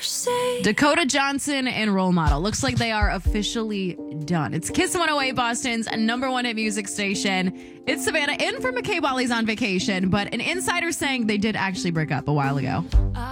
Dakota Johnson and Role Model. Looks like they are officially done. It's Kiss 108, Boston's number one hit music station. It's Savannah in for McKay Wally's on vacation, but an insider saying they did actually break up a while ago.